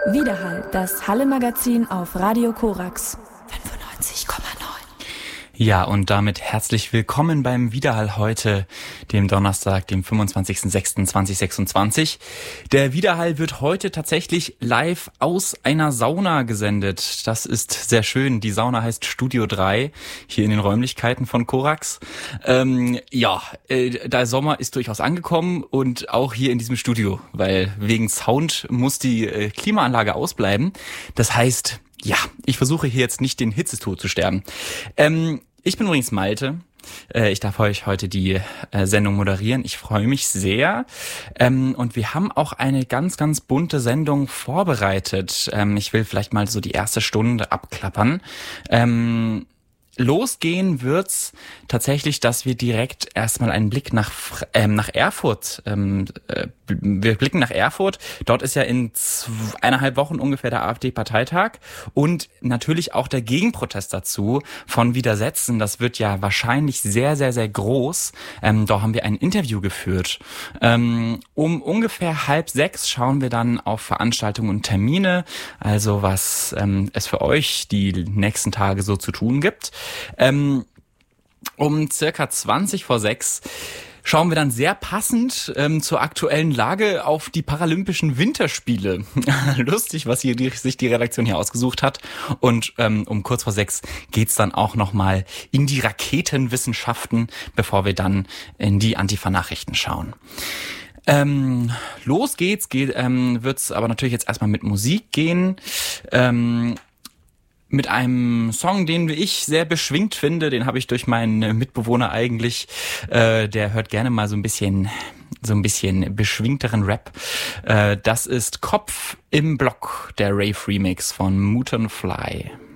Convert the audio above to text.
Widerhall, das Halle-Magazin auf Radio Korax 95,9. Ja, und damit herzlich willkommen beim Widerhall heute, dem Donnerstag, dem 25.06.2026. Der Widerhall wird heute tatsächlich live aus einer Sauna gesendet. Das ist sehr schön. Die Sauna heißt Studio 3, hier in den Räumlichkeiten von Korax. Der Sommer ist durchaus angekommen und auch hier in diesem Studio, weil wegen Sound muss die Klimaanlage ausbleiben. Das heißt, ja, ich versuche hier jetzt nicht den Hitzetod zu sterben. Ich bin übrigens Malte. Ich darf euch heute die Sendung moderieren. Ich freue mich sehr. Und wir haben auch eine ganz, ganz bunte Sendung vorbereitet. Ich will vielleicht mal so die erste Stunde abklappern. Losgehen wird's tatsächlich, dass wir direkt erstmal einen Blick nach Erfurt, wir blicken nach Erfurt. Dort ist ja in 1,5 Wochen ungefähr der AfD-Parteitag und natürlich auch der Gegenprotest dazu von Widersetzen. Das wird ja wahrscheinlich sehr, sehr, sehr groß. Da haben wir ein Interview geführt. Um ungefähr 5:30 schauen wir dann auf Veranstaltungen und Termine, also was es für euch die nächsten Tage so zu tun gibt. Um circa 20:06 schauen wir dann sehr passend zur aktuellen Lage auf die Paralympischen Winterspiele. Lustig, was sich die Redaktion hier ausgesucht hat. Und um kurz vor 6 geht's dann auch nochmal in die Raketenwissenschaften, bevor wir dann in die Antifa-Nachrichten schauen. Los geht's, wird's aber natürlich jetzt erstmal mit Musik gehen. Mit einem Song, den ich sehr beschwingt finde, den habe ich durch meinen Mitbewohner eigentlich, der hört gerne mal so ein bisschen beschwingteren Rap. Das ist Kopf im Block, der Rave-Remix von Muton Fly.